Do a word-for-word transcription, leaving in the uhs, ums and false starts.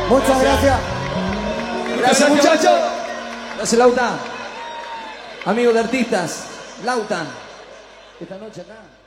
Muchas gracias. Gracias, muchachos. Gracias, Lauta. Amigo de artistas, Lauta. Esta noche acá.